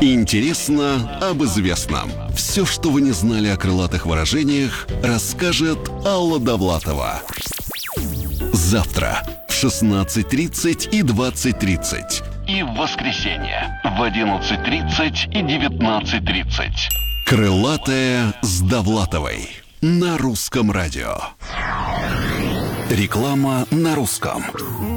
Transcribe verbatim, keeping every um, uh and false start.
Интересно об известном. Все, что вы не знали о крылатых выражениях, расскажет Алла Довлатова. Завтра в шестнадцать тридцать и двадцать тридцать. И в воскресенье в одиннадцать тридцать и девятнадцать тридцать. Крылатая с Довлатовой на Русском радио. Реклама на русском.